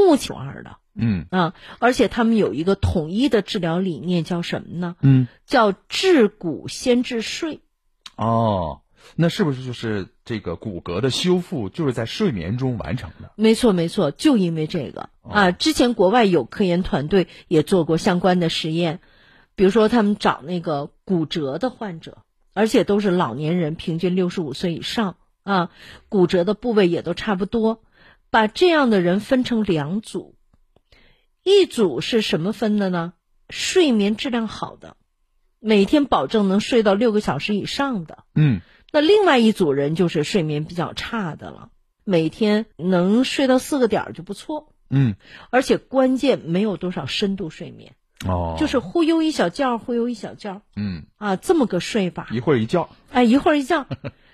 目前为止的。而且他们有一个统一的治疗理念，叫什么呢？叫治骨先治睡。 哦，那是不是就是这个骨骼的修复就是在睡眠中完成的？ 没错没错，就因为这个之前国外有科研团队也做过相关的实验，比如说他们找那个骨折的患者，而且都是老年人，平均65岁以上骨折的部位也都差不多，把这样的人分成2组，一组是什么分的呢？睡眠质量好的，每天保证能睡到6个小时以上的。那另外一组人就是睡眠比较差的了，每天能睡到4个点就不错。而且关键没有多少深度睡眠。就是忽悠一小觉，忽悠一小觉。这么个睡法。 一会儿一觉。 一会儿一觉。